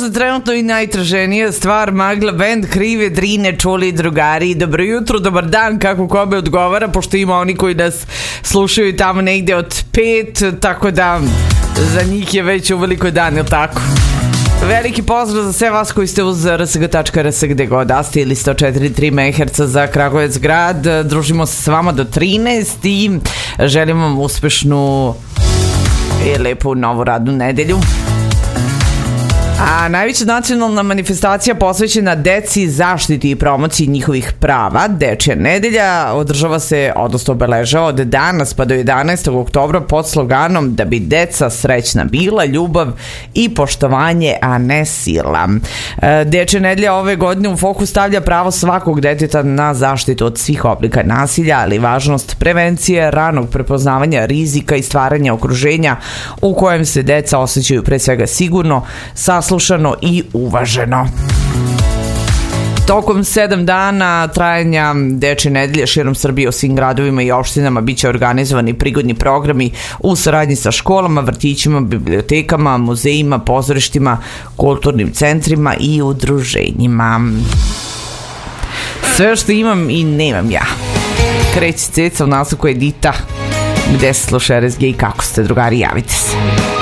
možda trenutno i najtraženija stvar, Magla band, Krive Drine, čuli drugari, dobro jutro, dobar dan, kako kome odgovara, pošto ima oni koji nas slušaju tamo negde od 5, tako da za njih je već uveliko dan, ili tako? Veliki pozdrav za sve vas koji ste uz rsg.rs gde god ste ili 104.3 MHz za Kragujevac grad. Družimo se s vama do 13 i želim vam uspešnu i lepu novu radnu nedelju. A najveća nacionalna manifestacija posvećena deci, zaštiti i promociji njihovih prava, Dečja nedelja, održava se, odnosno obeležava od danas pa do 11. oktobra pod sloganom da bi deca srećna bila, ljubav i poštovanje, a ne sila. Dečja nedelja ove godine u fokus stavlja pravo svakog deteta na zaštitu od svih oblika nasilja, ali važnost prevencije, ranog prepoznavanja rizika i stvaranja okruženja u kojem se deca osjećaju pre svega sigurno, saslušano i uvaženo. Tokom 7 dana trajanja Dečje nedelje širom Srbije u svim gradovima i opštinama biće organizovani prigodni programi u saradnji sa školama, vrtićima, bibliotekama, muzejima, pozorištima, kulturnim centrima i udruženjima. Sve što imam i nemam ja. Kreći ceca u nastavku Edita. Gde se sluša RSG i kako ste, drugari, javite se.